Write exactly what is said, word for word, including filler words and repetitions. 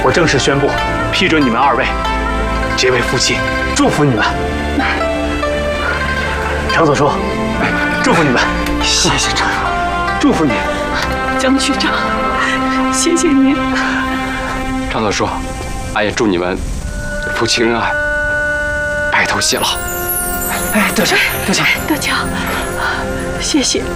我正式宣布，批准你们二位结为夫妻，祝福你们。程总叔，祝福你们。谢谢程叔，祝福你。 江局长，谢谢您。 张总叔，俺也祝你们夫妻恩爱，白头偕老。 哎，德强，德强， 德强，谢谢。